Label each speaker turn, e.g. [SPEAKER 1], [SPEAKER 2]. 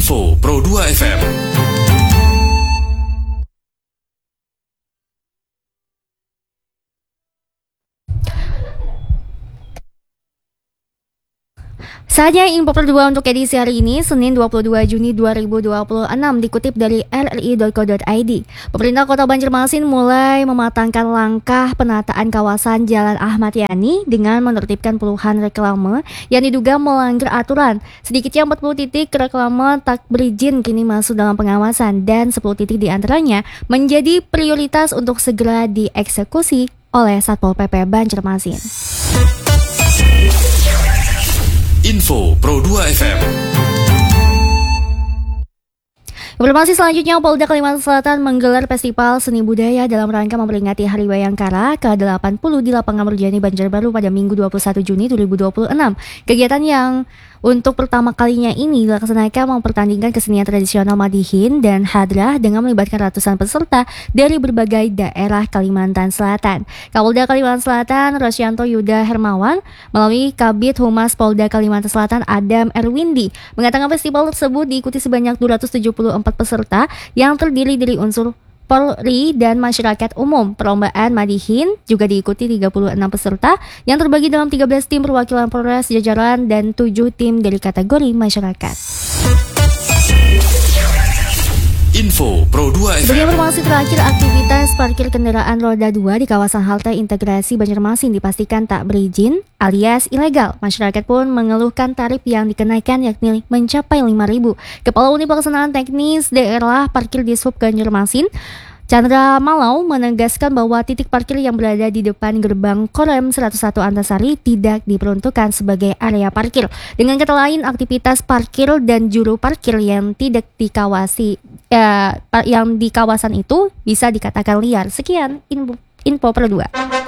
[SPEAKER 1] Info Pro 2 FM.
[SPEAKER 2] Saatnya Info Pro 2 untuk edisi hari ini, Senin 22 Juni 2026, dikutip dari rri.co.id. Pemerintah Kota Banjarmasin mulai mematangkan langkah penataan kawasan Jalan Ahmad Yani dengan menertibkan puluhan reklame yang diduga melanggar aturan. Sedikitnya 40 titik reklame tak berizin kini masuk dalam pengawasan dan 10 titik diantaranya menjadi prioritas untuk segera dieksekusi oleh Satpol PP Banjarmasin.
[SPEAKER 1] Info Pro 2 FM.
[SPEAKER 2] Informasi selanjutnya, Polda Kalimantan Selatan menggelar festival seni budaya dalam rangka memperingati Hari Bayangkara ke-80 di Lapangan Murjani Banjarbaru pada Minggu 21 Juni 2026. Kegiatan yang untuk pertama kalinya ini dilaksanakan mempertandingkan kesenian tradisional Madihin dan Hadrah dengan melibatkan ratusan peserta dari berbagai daerah Kalimantan Selatan. Kapolda Kalimantan Selatan Rosyanto Yuda Hermawan melalui Kabid Humas Polda Kalimantan Selatan Adam Erwindi mengatakan festival tersebut diikuti sebanyak 274 peserta yang terdiri dari unsur Polri dan masyarakat umum. Perlombaan Madihin juga diikuti 36 peserta yang terbagi dalam 13 tim perwakilan Polres jajaran dan 7 tim dari kategori masyarakat.
[SPEAKER 1] Info Pro 2 FM.
[SPEAKER 2] Sebagai informasi terakhir, aktivitas parkir kendaraan roda 2 di kawasan halte integrasi Banjarmasin dipastikan tak berizin alias ilegal. Masyarakat pun mengeluhkan tarif yang dikenaikan yakni mencapai 5.000. Kepala Unit Pelaksanaan Teknis Daerah Parkir Dishub Banjarmasin Chandra Malau menegaskan bahwa titik parkir yang berada di depan gerbang Korem 101 Antasari tidak diperuntukkan sebagai area parkir. Dengan kata lain, aktivitas parkir dan juru parkir yang tidak yang di kawasan itu bisa dikatakan liar. Sekian info Pro 2.